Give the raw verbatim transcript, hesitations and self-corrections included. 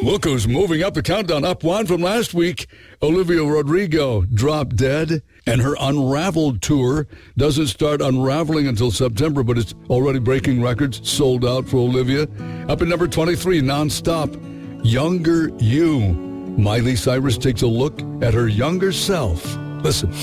Look who's moving up the countdown, up one from last week. Olivia Rodrigo, Drop Dead. And her Unraveled tour doesn't start unraveling until September, but it's already breaking records, sold out for Olivia. Up at number twenty-three, nonstop, Younger You. Miley Cyrus takes a look at her younger self. Listen.